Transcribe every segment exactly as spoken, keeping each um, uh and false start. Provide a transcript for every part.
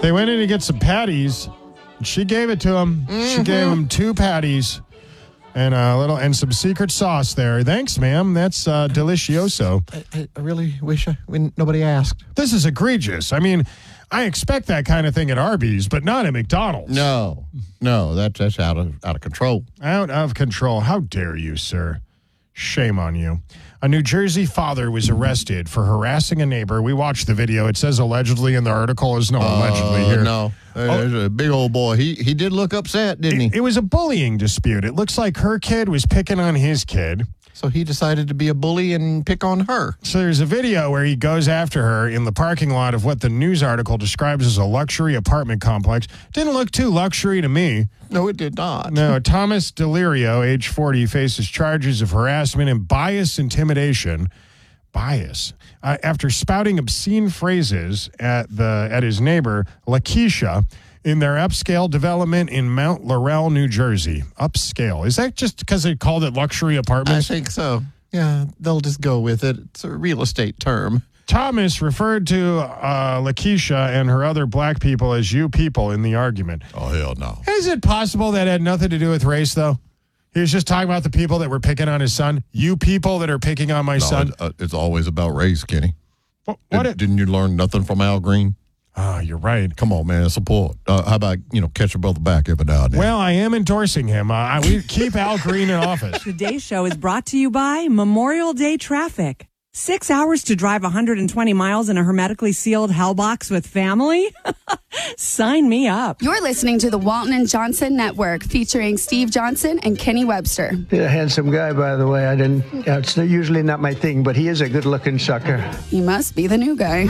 They went in to get some patties. She gave it to him. Mm-hmm. She gave him two patties and a little and some secret sauce there. Thanks, ma'am. That's uh, delicioso. I, I really wish I, when nobody asked. This is egregious. I mean, I expect that kind of thing at Arby's, but not at McDonald's. No, no, that's that's out of out of control. Out of control. How dare you, sir? Shame on you. A New Jersey father was arrested for harassing a neighbor. We watched the video. It says allegedly in the article. There's no uh, allegedly here. No. There's oh. a big old boy. He he did look upset, didn't it, he? It was a bullying dispute. It looks like her kid was picking on his kid. So he decided to be a bully and pick on her. So there's a video where he goes after her in the parking lot of what the news article describes as a luxury apartment complex. Didn't look too luxury to me. No, it did not. No, Thomas Delirio, age forty, faces charges of harassment and bias intimidation. Bias. Uh, after spouting obscene phrases at the at his neighbor, Lakeisha, in their upscale development in Mount Laurel, New Jersey. Upscale. Is that just because they called it luxury apartments? I think so. Yeah, they'll just go with it. It's a real estate term. Thomas referred to uh, Lakeisha and her other black people as you people in the argument. Oh, hell no. Is it possible that had nothing to do with race, though? He was just talking about the people that were picking on his son. You people that are picking on my no, son. It, uh, it's always about race, Kenny. What, what Did, it, didn't you learn nothing from Al Green? Oh, you're right. Come on, man. Support. Uh, how about, you know, catch your brother back every now and then? Well, I am endorsing him. Uh, I, we keep Al Green in office. Today's show is brought to you by Memorial Day Traffic. Six hours to drive one hundred twenty miles in a hermetically sealed hellbox with family? Sign me up. You're listening to the Walton and Johnson Network, featuring Steve Johnson and Kenny Webster. He's a handsome guy, by the way. I didn't. It's usually not my thing, but he is a good-looking sucker. He must be the new guy.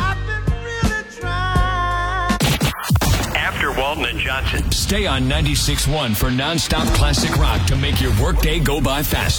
After Walton and Johnson. Stay on ninety-six point one for nonstop classic rock to make your workday go by faster.